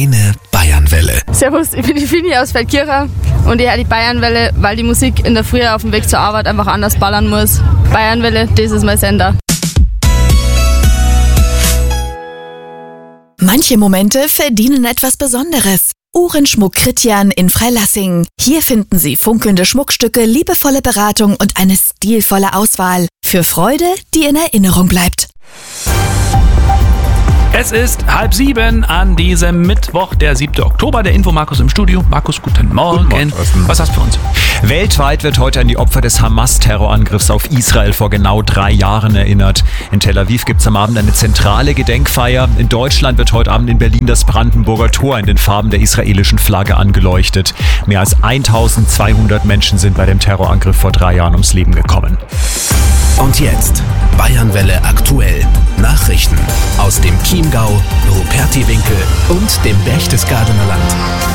Deine Bayernwelle. Servus, ich bin die Fini aus Feldkirchen und ich höre die Bayernwelle, weil die Musik in der Früh auf dem Weg zur Arbeit einfach anders ballern muss. Bayernwelle, das ist mein Sender. Manche Momente verdienen etwas Besonderes. Uhrenschmuck Kritjan in Freilassing. Hier finden Sie funkelnde Schmuckstücke, liebevolle Beratung und eine stilvolle Auswahl. Für Freude, die in Erinnerung bleibt. Es ist 6:30 an diesem Mittwoch, der 7. Oktober. Der Info Markus im Studio. Markus, guten Morgen. Was hast du für uns? Weltweit wird heute an die Opfer des Hamas-Terrorangriffs auf Israel vor genau 3 Jahren erinnert. In Tel Aviv gibt es am Abend eine zentrale Gedenkfeier. In Deutschland wird heute Abend in Berlin das Brandenburger Tor in den Farben der israelischen Flagge angeleuchtet. Mehr als 1200 Menschen sind bei dem Terrorangriff vor 3 Jahren ums Leben gekommen. Und jetzt Bayernwelle aktuell. Nachrichten aus dem Chiemgau, Rupertiwinkel und dem Berchtesgadener Land.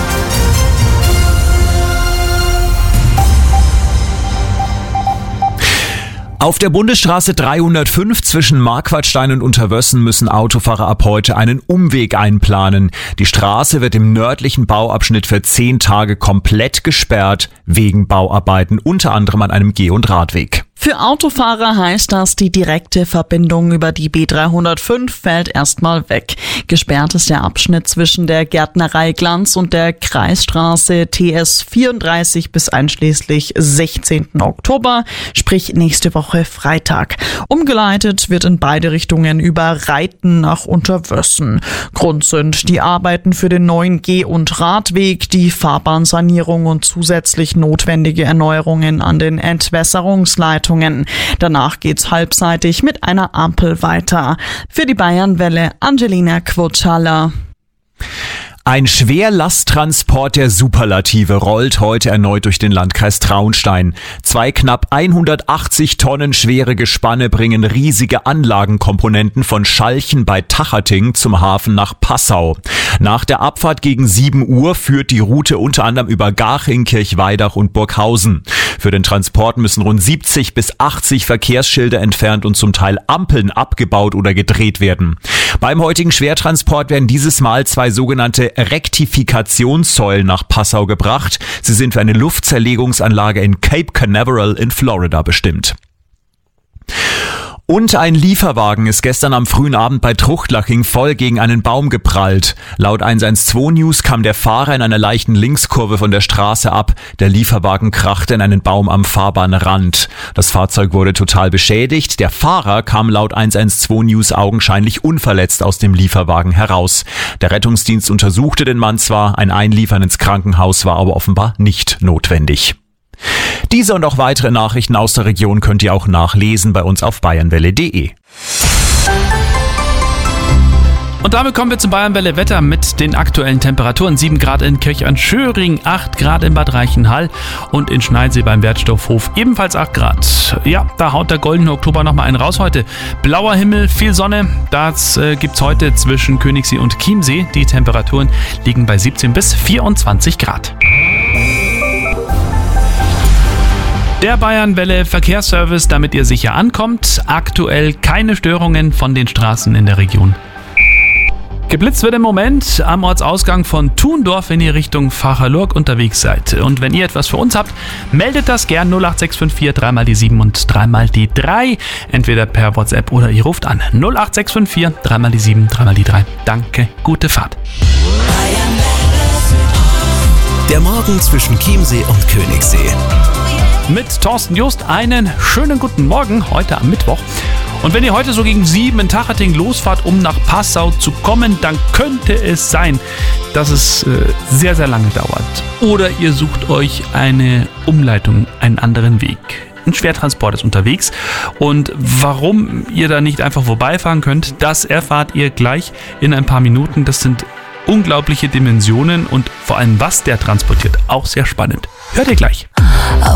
Auf der Bundesstraße 305 zwischen Marquardstein und Unterwössen müssen Autofahrer ab heute einen Umweg einplanen. Die Straße wird im nördlichen Bauabschnitt für 10 Tage komplett gesperrt wegen Bauarbeiten, unter anderem an einem Geh- und Radweg. Für Autofahrer heißt das, die direkte Verbindung über die B305 fällt erstmal weg. Gesperrt ist der Abschnitt zwischen der Gärtnerei Glanz und der Kreisstraße TS 34 bis einschließlich 16. Oktober, sprich nächste Woche Freitag. Umgeleitet wird in beide Richtungen über Reiten nach Unterwössen. Grund sind die Arbeiten für den neuen Geh- und Radweg, die Fahrbahnsanierung und zusätzlich notwendige Erneuerungen an den Entwässerungsleitungen. Danach geht's halbseitig mit einer Ampel weiter. Für die Bayernwelle Angelina Quotschala. Ein Schwerlasttransport der Superlative rollt heute erneut durch den Landkreis Traunstein. 2 knapp 180 Tonnen schwere Gespanne bringen riesige Anlagenkomponenten von Schalchen bei Tachating zum Hafen nach Passau. Nach der Abfahrt gegen 7 Uhr führt die Route unter anderem über Garching, Kirchweidach und Burghausen. Für den Transport müssen rund 70 bis 80 Verkehrsschilder entfernt und zum Teil Ampeln abgebaut oder gedreht werden. Beim heutigen Schwertransport werden dieses Mal 2 sogenannte Rektifikationssäulen nach Passau gebracht. Sie sind für eine Luftzerlegungsanlage in Cape Canaveral in Florida bestimmt. Und ein Lieferwagen ist gestern am frühen Abend bei Truchtlaching voll gegen einen Baum geprallt. Laut 112 News kam der Fahrer in einer leichten Linkskurve von der Straße ab. Der Lieferwagen krachte in einen Baum am Fahrbahnrand. Das Fahrzeug wurde total beschädigt. Der Fahrer kam laut 112 News augenscheinlich unverletzt aus dem Lieferwagen heraus. Der Rettungsdienst untersuchte den Mann zwar, ein Einliefern ins Krankenhaus war aber offenbar nicht notwendig. Diese und auch weitere Nachrichten aus der Region könnt ihr auch nachlesen bei uns auf bayernwelle.de. Und damit kommen wir zum Bayernwelle Wetter mit den aktuellen Temperaturen. 7 Grad in Kirchhörnschöring, 8 Grad in Bad Reichenhall und in Schneidsee beim Wertstoffhof ebenfalls 8 Grad. Ja, da haut der goldene Oktober nochmal einen raus heute. Blauer Himmel, viel Sonne. Das gibt's heute zwischen Königssee und Chiemsee. Die Temperaturen liegen bei 17 bis 24 Grad. Der Bayernwelle Verkehrsservice, damit ihr sicher ankommt. Aktuell keine Störungen von den Straßen in der Region. Geblitzt wird im Moment am Ortsausgang von Thundorf, wenn ihr Richtung Vacherlurg unterwegs seid. Und wenn ihr etwas für uns habt, meldet das gern 08654 3 die 7 und 3 die 3. Entweder per WhatsApp oder ihr ruft an 08654 3 die 7, 3 die 3. Danke, gute Fahrt. Der Morgen zwischen Chiemsee und Königssee. Mit Thorsten Just einen schönen guten Morgen heute am Mittwoch. Und wenn ihr heute so gegen 7 in Tachating losfahrt, um nach Passau zu kommen, dann könnte es sein, dass es sehr, sehr lange dauert. Oder ihr sucht euch eine Umleitung, einen anderen Weg. Ein Schwertransport ist unterwegs und warum ihr da nicht einfach vorbeifahren könnt, das erfahrt ihr gleich in ein paar Minuten. Das sind unglaubliche Dimensionen und vor allem was der transportiert, auch sehr spannend. Hört ihr gleich.